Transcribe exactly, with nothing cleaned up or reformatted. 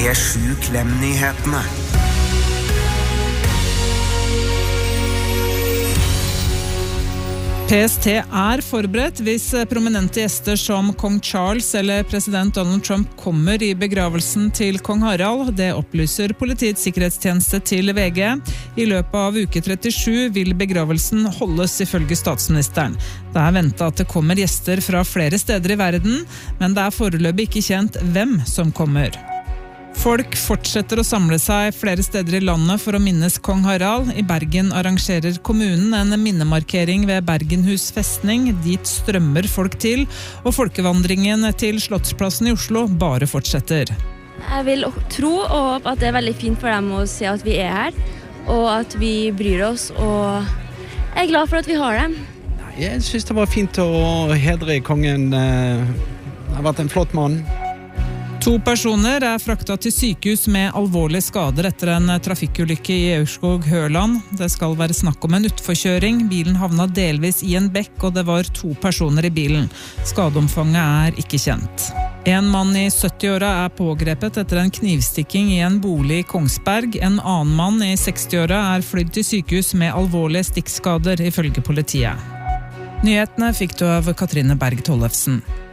P sju Klem-nyhetene. P S T er forberedt hvis prominente gjester som kong Charles eller president Donald Trump kommer i begravelsen til kong Harald. Det opplyser Politiets sikkerhetstjeneste til V G. I løpet av uke trettisju vil begravelsen holdes ifølge statsministeren. Det er ventet at det kommer gjester fra flere steder i verden, men det er foreløpig ikke kjent hvem som kommer. Folk fortsetter å samle seg flere steder i landet for å minnes kong Harald. I Bergen arrangerer kommunen en minnemarkering ved Bergenhus festning. Dit strømmer folk til, og folkevandringen til Slottsplassen i Oslo bare fortsetter. Jeg vil tro og håpe at det er veldig fint for dem å se at vi er her, og at vi bryr oss, og jeg er glad for at vi har dem. Jeg synes det var fint å hedre kongen. Det har vært en flott mann. To personer er fraktet til sykehus med alvorlige skader etter en trafikkulykke i Aurskog-Høland. Det skal være snakk om en utforkjøring. Bilen havna delvis i en bekk, og det var to personer i bilen. Skadeomfanget er ikke kjent. En mann i sytti-åra er pågrepet etter en knivstikking i en bolig i Kongsberg. En annen mann i seksti-åra er flydd til sykehus med alvorlige stikkskader, ifølge politiet. Nyhetene fikk du av Katrine Berg Tollefsen.